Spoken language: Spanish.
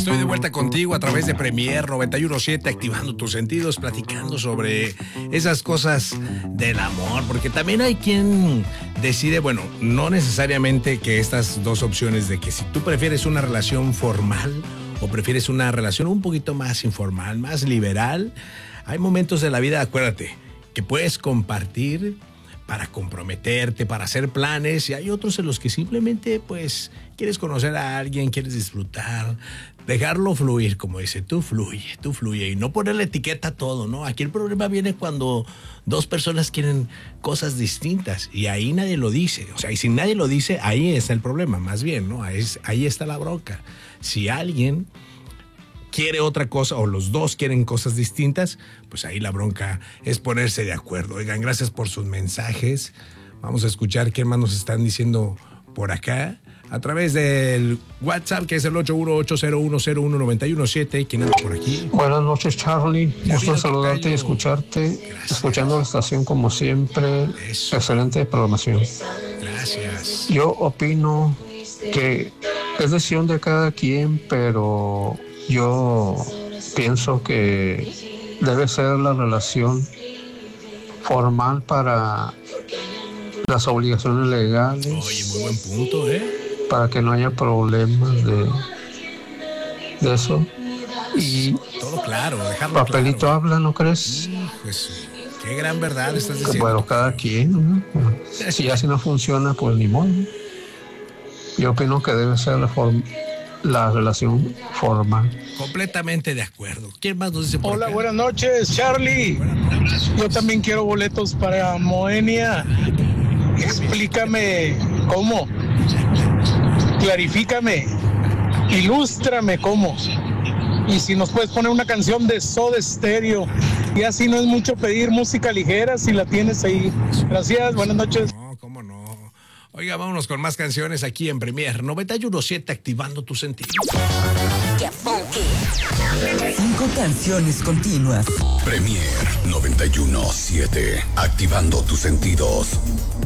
Estoy de vuelta contigo a través de Premier 91.7, activando tus sentidos, platicando sobre esas cosas del amor, porque también hay quien decide, bueno, no necesariamente que estas dos opciones de que si tú prefieres una relación formal o prefieres una relación un poquito más informal, más liberal, hay momentos de la vida, acuérdate, que puedes compartir para comprometerte, para hacer planes, y hay otros en los que simplemente pues quieres conocer a alguien, quieres disfrutar, dejarlo fluir, como dice, tú fluye y no ponerle etiqueta a todo, ¿no? Aquí el problema viene cuando dos personas quieren cosas distintas y ahí nadie lo dice, o sea, y si nadie lo dice, ahí está el problema, más bien, ¿no? Ahí está la bronca. Si alguien quiere otra cosa o los dos quieren cosas distintas, pues ahí la bronca es ponerse de acuerdo. Oigan, gracias por sus mensajes. Vamos a escuchar qué más nos están diciendo por acá a través del WhatsApp, que es el 818010191.7. ¿Quién anda por aquí? Buenas noches, Charlie. Gusto saludarte tocayo. y escucharte. Gracias. Escuchando la estación como siempre. Eso. Excelente programación. Gracias. Yo opino que es decisión de cada quien, pero yo pienso que debe ser la relación formal para las obligaciones legales, Oye, muy buen punto, ¿eh? para que no haya problemas de eso. Y Todo claro, dejarlo papelito claro. habla, ¿no crees? Pues, qué gran verdad estás Que diciendo. bueno, cada quien, ¿no? Si así no funciona, pues ni modo. Yo opino que debe ser la relación formal. Completamente de acuerdo. ¿Quién más nos dice por Hola, acá? buenas noches, Charlie. Yo también quiero boletos para Moenia. Explícame cómo. Clarifícame. Ilústrame cómo. Y si nos puedes poner una canción de Soda Stereo. Y así no es mucho pedir música ligera si la tienes ahí. Gracias, buenas noches. No, cómo no. Oiga, vámonos con más canciones aquí en Premier 91.7, activando tus sentidos. ¡Qué funky! 5 canciones continuas. Premier 91.7, activando tus sentidos.